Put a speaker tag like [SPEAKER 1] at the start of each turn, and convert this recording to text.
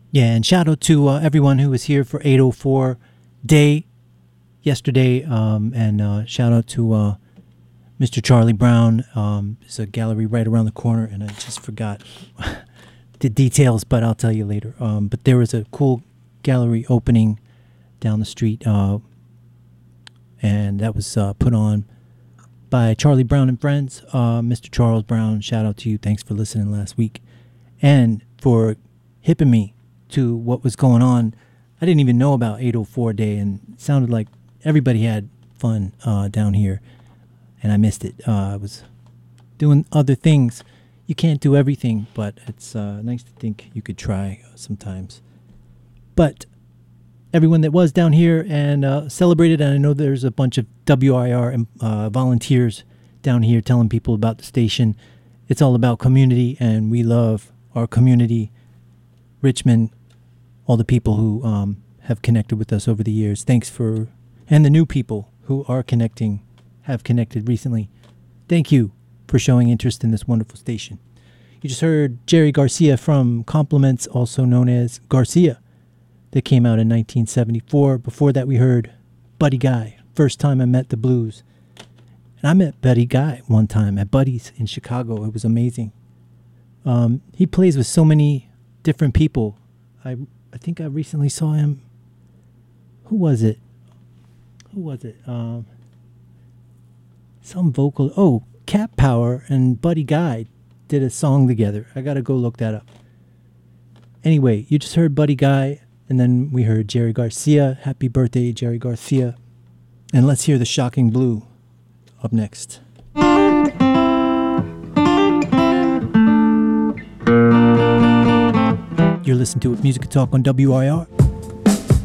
[SPEAKER 1] Yeah, and shout out to everyone who was here for 804 Day yesterday, and shout out to Mr. Charlie Brown. There's a gallery right around the corner, and I just forgot the details, but I'll tell you later. But there was a cool gallery opening down the street, and that was put on by Charlie Brown and Friends. Mr. Charles Brown, shout out to you. Thanks for listening last week and for hipping me to what was going on. I didn't even know about 804 Day, and it sounded like everybody had fun down here, and I missed it. I was doing other things. You can't do everything, but it's nice to think you could try sometimes. But everyone that was down here and celebrated, and I know there's a bunch of WIR volunteers down here telling people about the station. It's all about community, and we love our community. Richmond, all the people who have connected with us over the years. Thanks for, and the new people who are connecting, have connected recently. Thank you for showing interest in this wonderful station. You just heard Jerry Garcia from Compliments, also known as Garcia, that came out in 1974. Before that, we heard Buddy Guy, First Time I Met the Blues. And I met Buddy Guy one time at Buddy's in Chicago. It was amazing. He plays with so many different people. I think I recently saw him. Who was it? Some vocal. Oh, Cat Power and Buddy Guy did a song together. I gotta go look that up. Anyway, you just heard Buddy Guy, and then we heard Jerry Garcia. Happy birthday, Jerry Garcia. And let's hear the Shocking Blue up next. You're listening to Music Talk on WIR.